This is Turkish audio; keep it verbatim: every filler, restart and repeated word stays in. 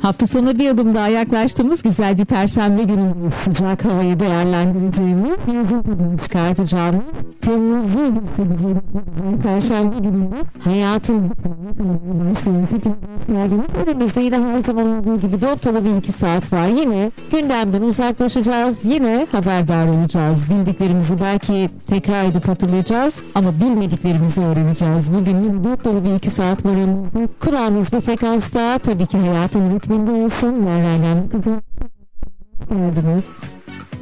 Hafta sonu bir adım daha yaklaştığımız güzel bir perşembe günündeyiz. Sıcak havayı değerlendireceğimiz, yazın tadını çıkartacağımız, temizliği hissedeceğimiz bir perşembe gününde hayatın başlıyoruz. Hepiniz hoş geldiniz. Önümüzde yine her zaman olduğu gibi dop dolu bir iki saat var. Yine gündemden uzaklaşacağız. Yine haberdar olacağız. Bildiklerimizi belki tekrar edip hatırlayacağız ama bilmediklerimizi öğreneceğiz. Bugün yine dop dolu bir iki saat var önümüzde. Kulağınız bu frekansta, tabii ki hayatın ritminde olsun. Nereden geldiniz?